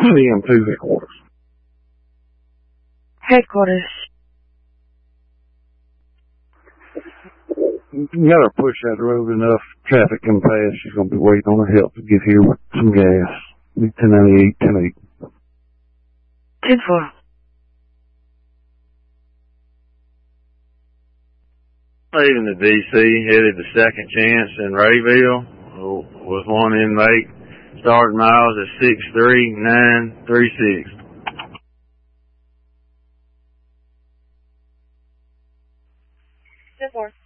CM2 headquarters. Headquarters. You gotta push that road enough, traffic can pass. She's gonna be waiting on her help to get here with some gas. 1098, 10-8. 10-4. Leaving the DC, headed to Second Chance in Rayville with one inmate. Starting miles at 63936. 10-4.